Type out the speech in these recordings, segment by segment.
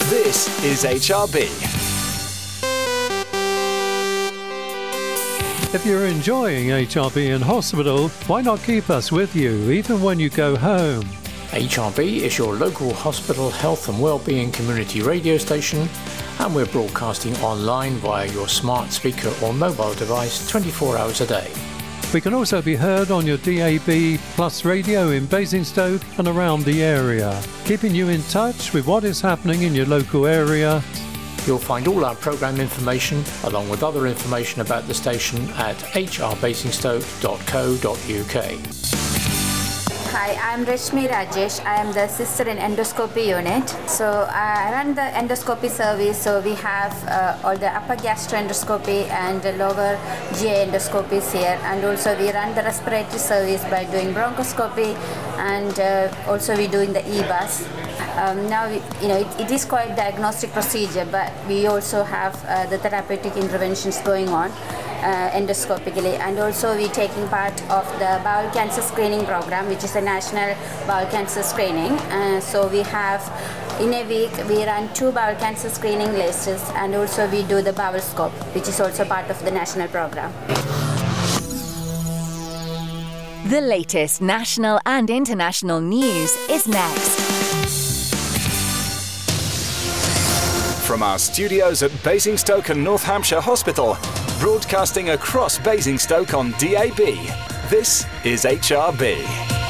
This is HRB. If you're enjoying HRB in hospital, why not keep us with you even when you go home? HRB is your local hospital health and wellbeing community radio station, and we're broadcasting online via your smart speaker or mobile device 24 hours a day. We can also be heard on your DAB Plus radio in Basingstoke and around the area, keeping you in touch with what is happening in your local area. You'll find all our programme information, along with other information about the station, at hrbasingstoke.co.uk. Hi, I'm Rashmi Rajesh. I am the assistant in endoscopy unit. So I run the endoscopy service. So we have all the upper gastroendoscopy and the lower GI endoscopies here. And also we run the respiratory service by doing bronchoscopy, and also we're doing the EBUS. Now, it is quite a diagnostic procedure, but we also have the therapeutic interventions going on endoscopically, and also we're taking part of the bowel cancer screening program, which is a national bowel cancer screening. So we have, in a week, we run 2 bowel cancer screening lists, and also we do the bowel scope, which is also part of the national program. The latest national and international news is next. From our studios at Basingstoke and North Hampshire Hospital, broadcasting across Basingstoke on DAB, this is HRB.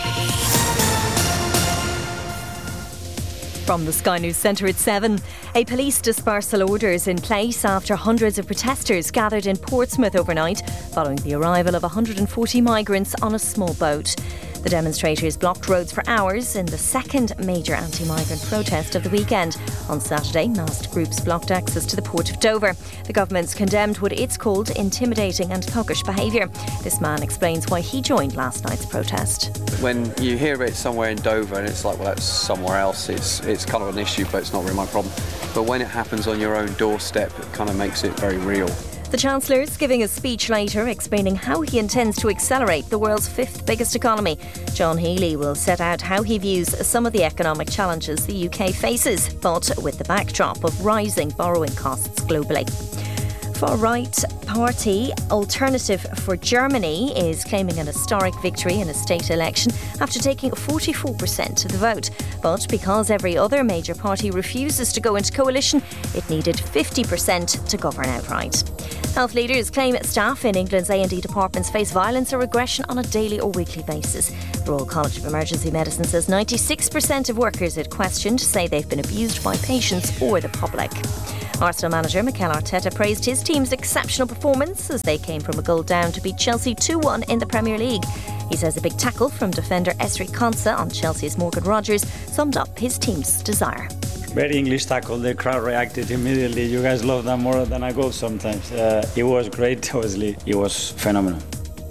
From the Sky News Centre at 7, a police dispersal order is in place after hundreds of protesters gathered in Portsmouth overnight following the arrival of 140 migrants on a small boat. The demonstrators blocked roads for hours in the second major anti-migrant protest of the weekend. On Saturday, masked groups blocked access to the port of Dover. The government's condemned what it's called intimidating and thuggish behaviour. This man explains why he joined last night's protest. When you hear it somewhere in Dover and it's like, well, that's somewhere else, it's kind of an issue, but it's not really my problem. But when it happens on your own doorstep, it kind of makes it very real. The Chancellor's giving a speech later explaining how he intends to accelerate the world's 5th biggest economy. John Healey will set out how he views some of the economic challenges the UK faces, but with the backdrop of rising borrowing costs globally. Far-right party Alternative for Germany is claiming an historic victory in a state election after taking 44% of the vote. But because every other major party refuses to go into coalition, it needed 50% to govern outright. Health leaders claim staff in England's A&E departments face violence or aggression on a daily or weekly basis. The Royal College of Emergency Medicine says 96% of workers it questioned say they've been abused by patients or the public. Arsenal manager Mikel Arteta praised his team's exceptional performance as they came from a goal down to beat Chelsea 2-1 in the Premier League. He says a big tackle from defender Esri Konsa on Chelsea's Morgan Rogers summed up his team's desire. Very English tackle. The crowd reacted immediately. You guys love that more than I go sometimes. It was great, obviously. It was phenomenal.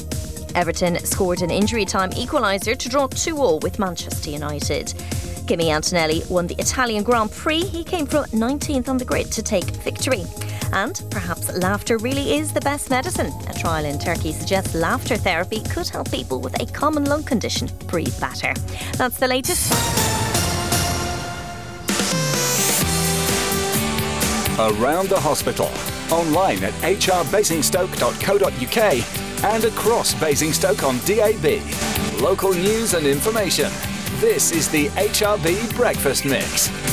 Everton scored an injury-time equaliser to draw 2-2 with Manchester United. Kimi Antonelli won the Italian Grand Prix. He came from 19th on the grid to take victory. And perhaps laughter really is the best medicine. A trial in Turkey suggests laughter therapy could help people with a common lung condition breathe better. That's the latest. Around the hospital, online at hrbasingstoke.co.uk and across Basingstoke on DAB. Local news and information. This is the HRB Breakfast Mix.